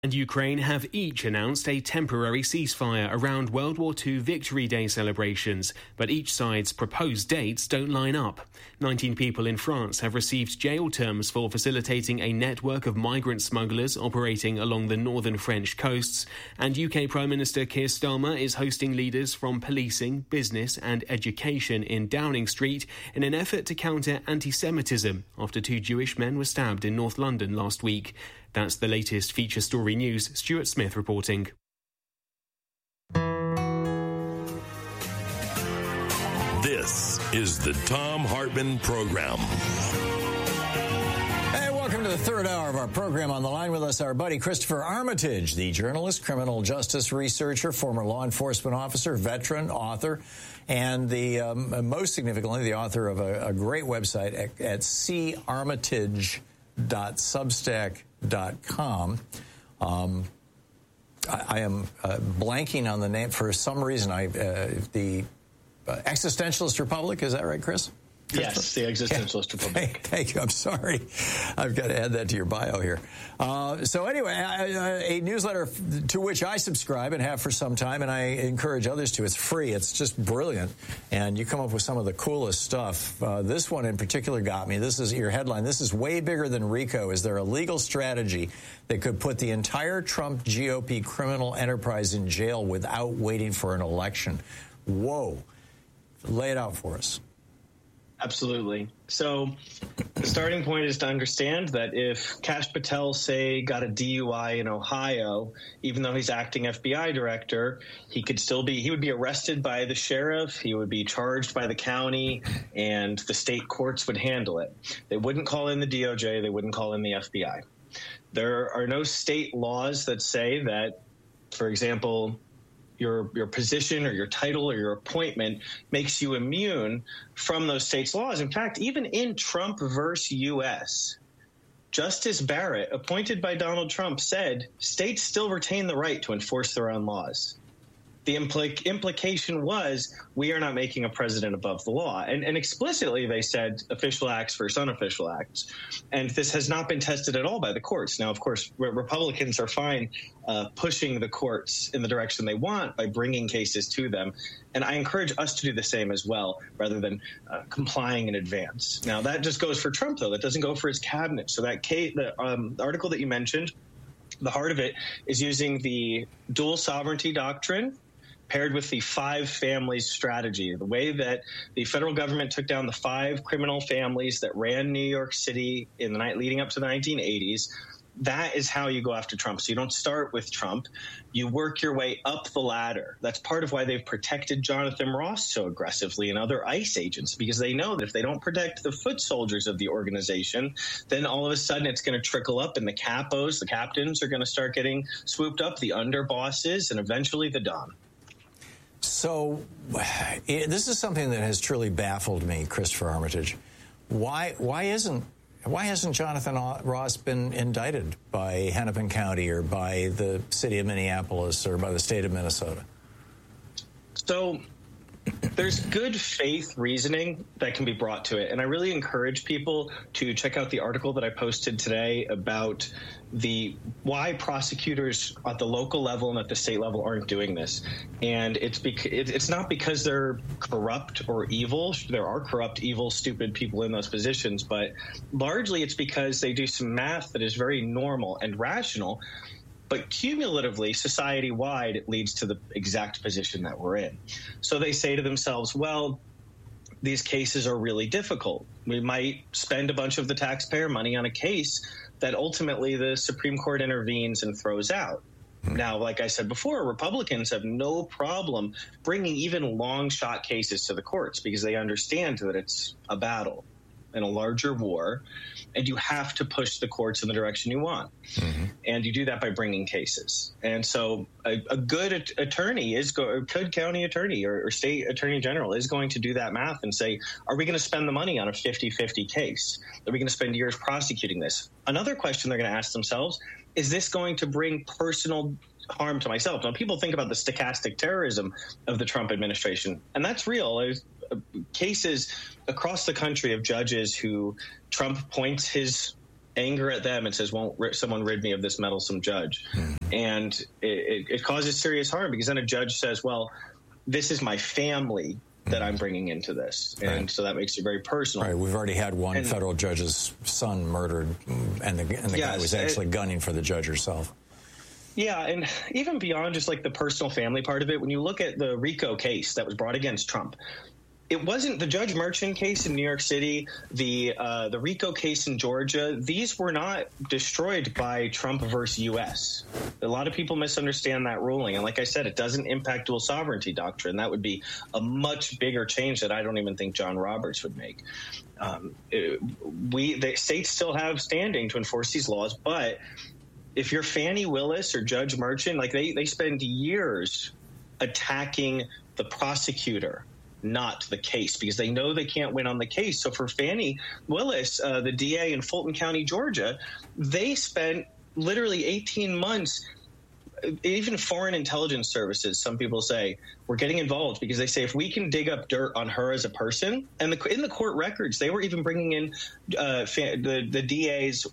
and Ukraine have each announced a temporary ceasefire around World War II Victory Day celebrations, but each side's proposed dates don't line up. 19 people in France have received jail terms for facilitating a network of migrant smugglers operating along the northern French coasts, and UK Prime Minister Keir Starmer is hosting leaders from policing, business and education in Downing Street in an effort to counter anti-Semitism after 2 Jewish men were stabbed in North London last week. That's the latest feature story news. Stuart Smith reporting. This is the Thom Hartmann Program. Hey, welcome to the third hour of our program. On the line with us, our buddy Christopher Armitage, the journalist, criminal justice researcher, former law enforcement officer, veteran, author, and the most significantly, the author of a great website at carmitage.substack.com. I am blanking on the name for some reason. The Existentialist Republic, is that right, Chris? Yes, the Existentialist Republic. Thank you. I'm sorry. I've got to add that to your bio here. So anyway, a newsletter to which I subscribe and have for some time, and I encourage others to. It's free. It's just brilliant. And you come up with some of the coolest stuff. This one in particular got me. This is your headline. This is way bigger than RICO. Is there a legal strategy that could put the entire Trump GOP criminal enterprise in jail without waiting for an election? Whoa. Lay it out for us. Absolutely. So the starting point is to understand that if Kash Patel, say, got a DUI in Ohio, even though he's acting FBI director, he would be arrested by the sheriff, he would be charged by the county, and the state courts would handle it. They wouldn't call in the DOJ, they wouldn't call in the FBI. There are no state laws that say that, for example, your position or your title or your appointment makes you immune from those states' laws. In fact, even in Trump versus U.S., Justice Barrett, appointed by Donald Trump, said states still retain the right to enforce their own laws. The implication was we are not making a president above the law. And explicitly they said official acts versus unofficial acts. And this has not been tested at all by the courts. Now, of course, Republicans are fine pushing the courts in the direction they want by bringing cases to them. And I encourage us to do the same as well, rather than complying in advance. Now, that just goes for Trump, though. That doesn't go for his cabinet. So that the article that you mentioned, the heart of it is using the dual sovereignty doctrine paired with the 5 families strategy, the way that the federal government took down the 5 criminal families that ran New York City in the night leading up to the 1980s. That is how you go after Trump. So you don't start with Trump. You work your way up the ladder. That's part of why they've protected Jonathan Ross so aggressively and other ICE agents, because they know that if they don't protect the foot soldiers of the organization, then all of a sudden it's going to trickle up and the capos, the captains, are going to start getting swooped up, the underbosses, and eventually the Don. So this is something that has truly baffled me, Christopher Armitage. Why hasn't Jonathan Ross been indicted by Hennepin County or by the city of Minneapolis or by the state of Minnesota? So there's good faith reasoning that can be brought to it. And I really encourage people to check out the article that I posted today about why prosecutors at the local level and at the state level aren't doing this. And it's not because they're corrupt or evil. There are corrupt, evil, stupid people in those positions, but largely it's because they do some math that is very normal and rational. But cumulatively, society-wide, it leads to the exact position that we're in. So they say to themselves, well, these cases are really difficult. We might spend a bunch of the taxpayer money on a case that ultimately the Supreme Court intervenes and throws out. Now, like I said before, Republicans have no problem bringing even long-shot cases to the courts because they understand that it's a battle and a larger war, and you have to push the courts in the direction you want. Mm-hmm. And you do that by bringing cases. And so a good attorney good county attorney or state attorney general is going to do that math and say, are we going to spend the money on a 50-50 case? Are we going to spend years prosecuting this? Another question they're going to ask themselves, is this going to bring personal harm to myself? Now, people think about the stochastic terrorism of the Trump administration, and that's real. There's cases across the country of judges who Trump points his anger at them and says, won't someone rid me of this meddlesome judge? And it causes serious harm, because then a judge says, well, this is my family that I'm bringing into this. And so that makes it very personal. Right. We've already had one federal judge's son murdered, and the guy was actually gunning for the judge herself. Yeah, and even beyond just like the personal family part of it, when you look at the RICO case that was brought against Trump, it wasn't the Judge Merchan case in New York City, the RICO case in Georgia. These were not destroyed by Trump versus U.S. A lot of people misunderstand that ruling. And like I said, it doesn't impact dual sovereignty doctrine. That would be a much bigger change that I don't even think John Roberts would make. The states still have standing to enforce these laws, but if you're Fani Willis or Judge Merchan, like they spend years attacking the prosecutor, not the case, because they know they can't win on the case. So for Fani Willis, the DA in Fulton County, Georgia, they spent literally 18 months. Even foreign intelligence services, some people say, we're getting involved because they say if we can dig up dirt on her as a person, and in the court records, they were even bringing in the DA's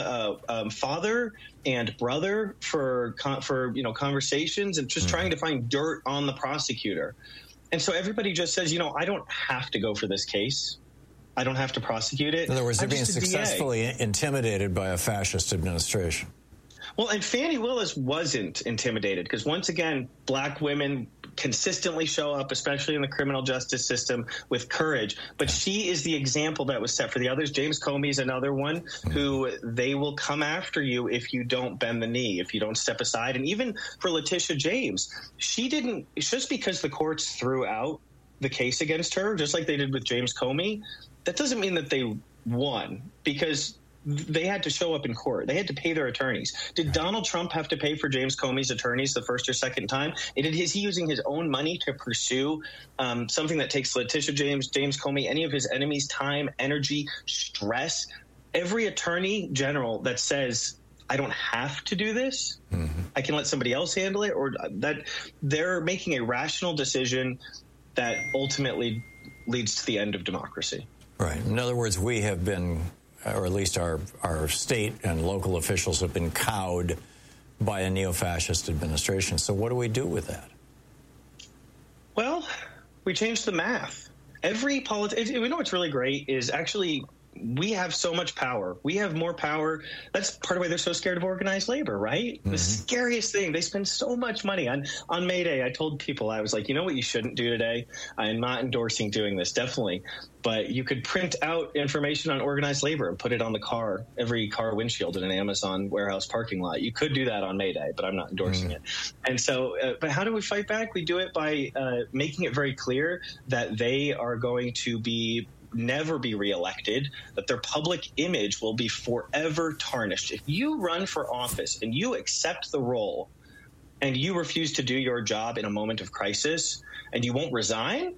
father and brother for conversations and just trying to find dirt on the prosecutor. And so everybody just says, I don't have to go for this case. I don't have to prosecute it. In other words, they're being successfully intimidated by a fascist administration. Well, and Fani Willis wasn't intimidated because, once again, black women consistently show up, especially in the criminal justice system, with courage. But she is the example that was set for the others. James Comey is another one who they will come after you if you don't bend the knee, if you don't step aside. And even for Letitia James, she didn't – just because the courts threw out the case against her, just like they did with James Comey, that doesn't mean that they won, because – they had to show up in court. They had to pay their attorneys. Did Donald Trump have to pay for James Comey's attorneys the first or second time? Is he using his own money to pursue something that takes Letitia James, James Comey, any of his enemies' time, energy, stress? Every attorney general that says, I don't have to do this, I can let somebody else handle it, or that they're making a rational decision that ultimately leads to the end of democracy. Right. In other words, we have been, or at least our state and local officials have been cowed by a neo-fascist administration. So what do we do with that? Well, we change the math. We know what's really great is actually we have so much power. We have more power. That's part of why they're so scared of organized labor, right? The scariest thing, they spend so much money. On May Day, I told people, I was like, you know what you shouldn't do today? I'm not endorsing doing this, definitely. But you could print out information on organized labor and put it on every car windshield in an Amazon warehouse parking lot. You could do that on May Day, but I'm not endorsing it. And so, but how do we fight back? We do it by making it very clear that they are going to never be reelected, that their public image will be forever tarnished. If you run for office and you accept the role and you refuse to do your job in a moment of crisis and you won't resign,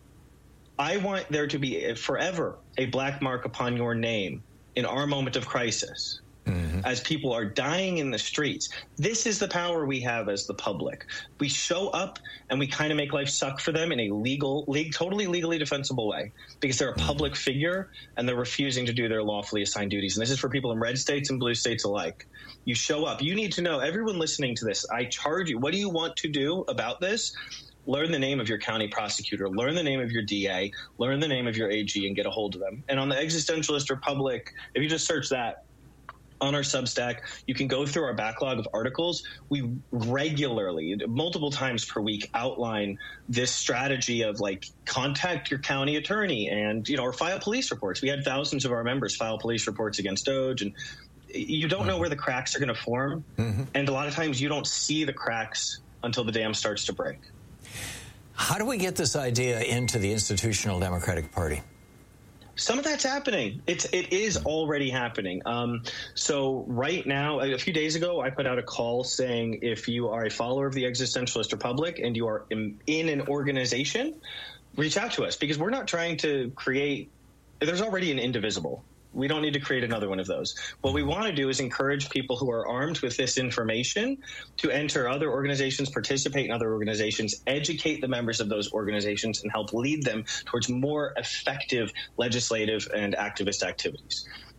I want there to be forever a black mark upon your name in our moment of crisis. As people are dying in the streets. This is the power we have as the public. We show up and we kind of make life suck for them in a totally legally defensible way, because they're a public figure and they're refusing to do their lawfully assigned duties. And this is for people in red states and blue states alike. You show up. You need to know, everyone listening to this, I charge you, what do you want to do about this? Learn the name of your county prosecutor, learn the name of your DA, learn the name of your AG, and get a hold of them. And on the Existentialist Republic, if you just search that, on our Substack, you can go through our backlog of articles. We regularly, multiple times per week, outline this strategy of contact your county attorney and, or file police reports. We had thousands of our members file police reports against DOJ, and you don't know where the cracks are going to form. And a lot of times you don't see the cracks until the dam starts to break. How do we get this idea into the institutional Democratic Party? Some of that's happening. It is already happening. So right now, a few days ago, I put out a call saying if you are a follower of the Existentialist Republic and you are in an organization, reach out to us, because we're not trying to create – there's already an indivisible. We don't need to create another one of those. What we want to do is encourage people who are armed with this information to enter other organizations, participate in other organizations, educate the members of those organizations, and help lead them towards more effective legislative and activist activities.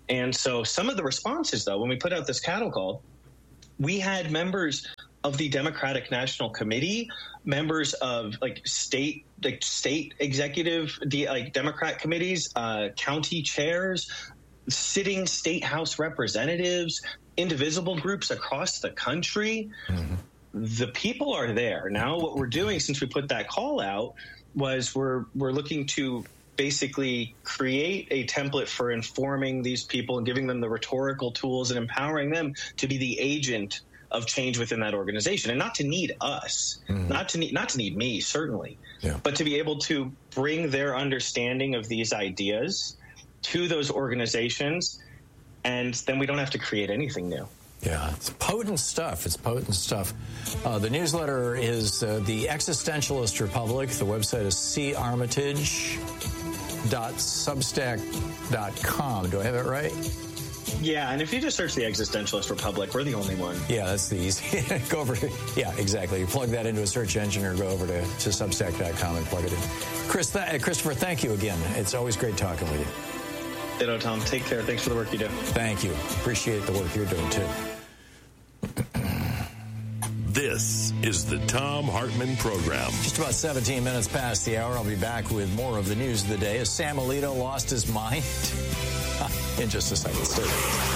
And so some of the responses, though, when we put out this cattle call, we had members of the Democratic National Committee, members of state executive Democrat committees, county chairs, sitting state house representatives, indivisible groups across the country. Mm-hmm. The people are there. Now what we're doing since we put that call out was we're looking to basically create a template for informing these people and giving them the rhetorical tools and empowering them to be the agent of change within that organization, and not to need us, not to need me, certainly, but to be able to bring their understanding of these ideas to those organizations, and then we don't have to create anything new. Yeah, it's potent stuff. The newsletter is The Existentialist Republic. The website is carmitage.substack.com. Do I have it right? Yeah, and if you just search The Existentialist Republic, we're the only one. Yeah, that's the easy. Go over to, exactly. You plug that into a search engine or go over to substack.com and plug it in. Christopher, thank you again. It's always great talking with you. Ditto, Tom. Take care. Thanks for the work you do. Thank you. Appreciate the work you're doing, too. This is the Thom Hartmann Program. Just about 17 minutes past the hour. I'll be back with more of the news of the day. Has Sam Alito lost his mind? In just a second. Stay there.